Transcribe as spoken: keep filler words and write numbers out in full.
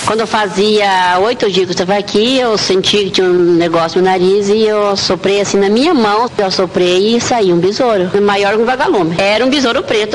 Quando eu fazia oito dias que eu estava aqui, eu senti que tinha um negócio no nariz e eu soprei assim na minha mão. Eu soprei e saiu um besouro, maior que um vagalume. Era um besouro preto.